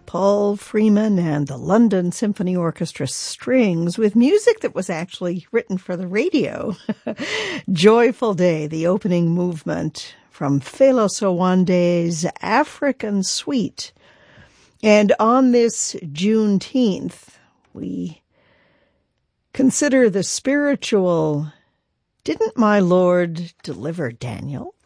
Paul Freeman and the London Symphony Orchestra Strings with music that was actually written for the radio. Joyful Day, the opening movement from Felos Owande's African Suite. And on this Juneteenth, we consider the spiritual, didn't my Lord deliver Daniel?